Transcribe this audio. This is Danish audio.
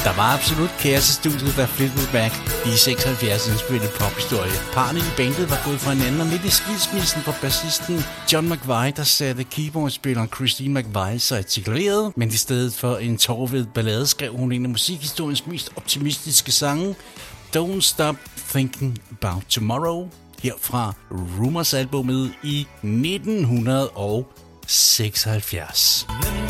Der var absolut kaos i studiet, da Fleetwood Mac i 76 indspillede pophistorie. Parne i bandet var gået fra hinanden, og midt i skilsmissen for bassisten John McVie, der satte keyboardspilleren Christine McVie sig tituleret, men i stedet for en tårved ballade skrev hun en af musikhistoriens mest optimistiske sange, Don't Stop Thinking About Tomorrow, her fra Rumours-albummet i 1976.